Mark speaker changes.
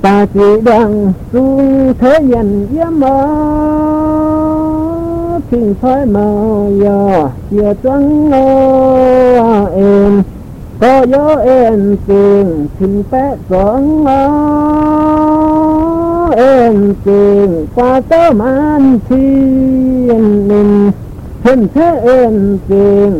Speaker 1: ta chỉ đang xuống thế nhân yếm mơ kinh phái màu giờ chia trắng em có gió em tiền xin phép sống em tiền qua tớ man thiên mình thêm thế em tiền